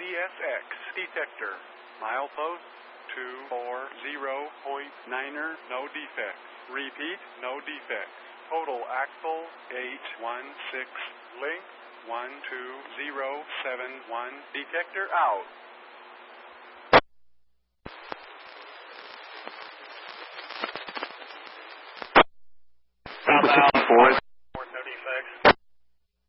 CSX detector. Milepost 240.9er, no defects. Repeat, no defects. Total axle 816. Length 12071. Detector out. Number 64.